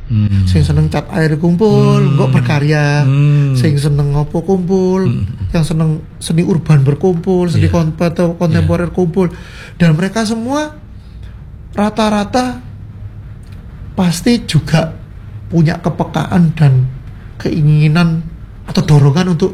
Sing seneng cat air kumpul, kok berkarya. Sing seneng ngopo kumpul, yang seneng seni urban berkumpul, seni kontemporer kumpul. Dan mereka semua rata-rata pasti juga punya kepekaan dan keinginan atau dorongan untuk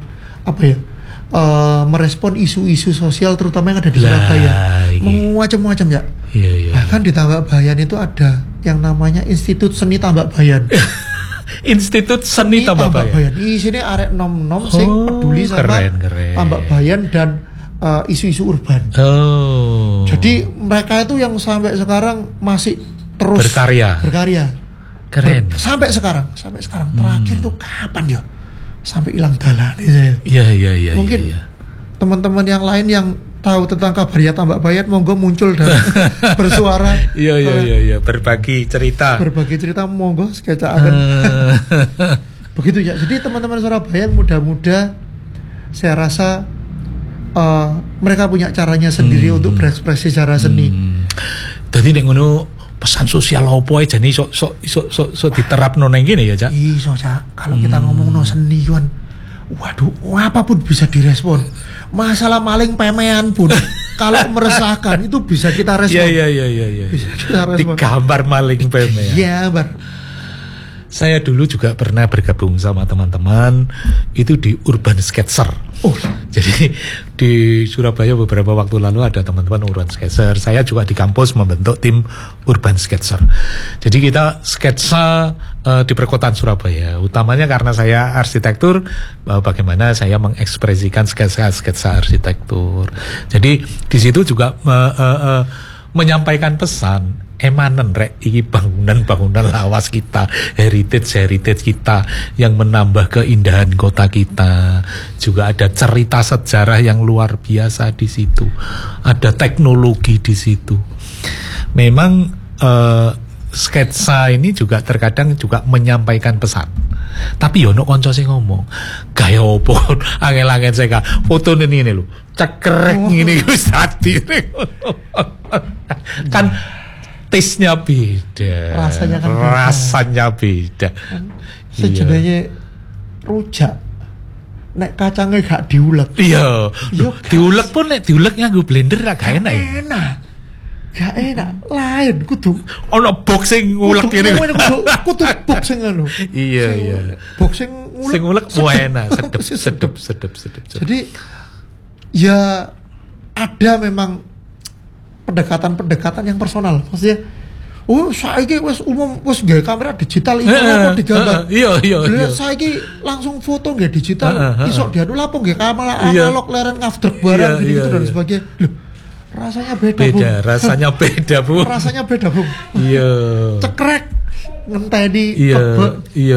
merespon isu-isu sosial terutama yang ada di Surabaya. Macam-macam ya. Bahkan di Tambak Bayan itu ada yang namanya Institut Seni Tambak Bayan. Institut Seni Tambak Bayan. Di sini arek nom-nom sing peduli sama Tambak Bayan dan isu-isu urban. Jadi mereka itu yang sampai sekarang masih terus berkarya. Keren. Sampai sekarang. Terakhir tuh kapan ya? Sampai hilang dalan. Iya. Mungkin teman-teman yang lain yang tahu tentang kabarnya Tambak Bayan monggo muncul dan bersuara. Iya. Berbagi cerita monggo sketsa akan. Begitu ya. Jadi teman-teman Surabaya yang muda-muda, saya rasa mereka punya caranya sendiri untuk berekspresi secara seni. Jadi nek ngono pesan sosial opo aja nih so diterapno nang kene ya, Cak. Iso, Cak. Kalau kita ngomongno seni kan, waduh, apapun bisa direspon. Masalah maling pemean pun kalau meresahkan itu bisa kita respon. Iya. Bisa kita respon. Digambar maling pemean. Iya, Bar. Saya dulu juga pernah bergabung sama teman-teman itu di Urban Sketcher. Jadi di Surabaya beberapa waktu lalu ada teman-teman Urban Sketcher. Saya juga di kampus membentuk tim Urban Sketcher. Jadi kita sketsa di perkotaan Surabaya. Utamanya karena saya arsitektur, bagaimana saya mengekspresikan sketsa arsitektur. Jadi di situ juga menyampaikan pesan. Emanen rek iki bangunan lawas kita, heritage kita yang menambah keindahan kota kita. Juga ada cerita sejarah yang luar biasa di situ. Ada teknologi di situ. Memang sketsa ini juga terkadang juga menyampaikan pesan. Tapi yo ono kanca sing ngomong, "Gaya opo? Angel-angel saya foto ini lho. Cekrek ngene wis dadi." Kan taste-nya beda, rasanya beda. Sejenenge rujak, nek kacangnya gak diulek. Iya, diulek pun nek diulek nganggo blender gak enak. Gak enak, lain kudu ono boxing ngulek kene. Kudu boxing anu. Iya. Boxing ngulek enak, sedep. Jadi ya ada memang pendekatan yang personal, maksudnya saiki wis umum wis gawe kamera digital iki apa digambar. Iya. Saiki langsung foto nggih digital, iso diadu lapo nggih kamera analog leren ngafdrek barang gitu dan sebagainya. Loh, rasanya beda, Bu. Rasanya beda, Bu. Iya. Cekrek ngenteni tebek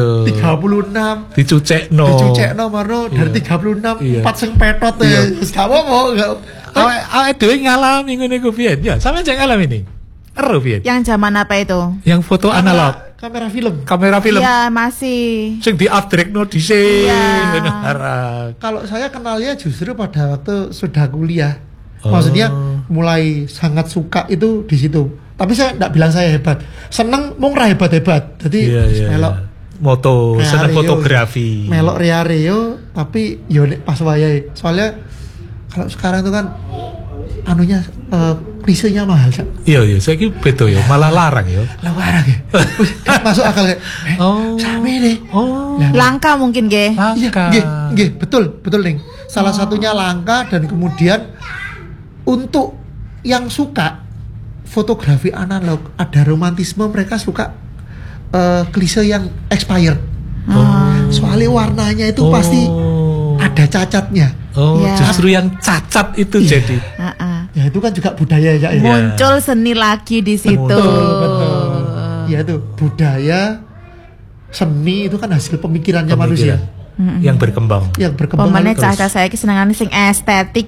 36 dicucekno marno dari 36 4 sing petot ya wis gak apa-apa. Awake dhewe ngalami ngene ku piye? Ya, sampeyan jek ngalami ini. Ero piye? Yang zaman apa itu? Yang foto analog, kamera film. Iya, masih. Sing di-upgrade-no dhisik. Kalau saya kenalnya justru pada waktu sudah kuliah. Maksudnya mulai sangat suka itu di situ. Tapi saya enggak bilang saya hebat. Seneng mung ra hebat-hebat. Jadi melok moto, seneng fotografi. Melok Rio, tapi yo pas wayahe. Soalnya kalau sekarang itu kan anunya krisenya mahal, Cak. Iya, saiki beda ya, malah larang ya. Larang ya. Masuk akal kayak sami deh. Langka mungkin nggih. Nggih, betul Ning. Salah satunya langka dan kemudian untuk yang suka fotografi analog, ada romantisme, mereka suka klise yang expired. Soalnya warnanya itu pasti ada cacatnya. Justru yang cacat itu jadi. Ya itu kan juga budaya ya. Muncul seni lagi di situ. Betul. Ya itu budaya, seni itu kan hasil pemikirannya manusia. Yang berkembang. Pemane caca saya ki senengane sing estetik.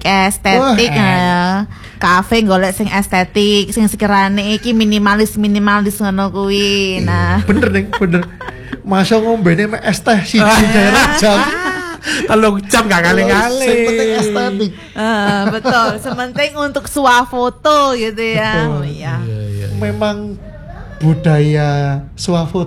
Kafe golek sing estetik, sing sekirane iki minimalis ngono kuwi. Nah. Bener. Masya ngombene mek es teh siji daerah jam. Kalau jam gak kali-kali. Yang penting estetik. Betul. Sementing untuk swafoto gitu ya. Memang budaya swafoto